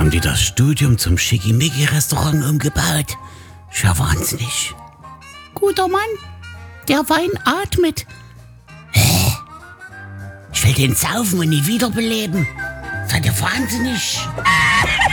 haben die das Studium zum Schickimicki-Restaurant umgebaut. Ist ja wahnsinnig. Guter Mann, der Wein atmet. Ich will den saufen und nie wiederbeleben. Seid ihr wahnsinnig?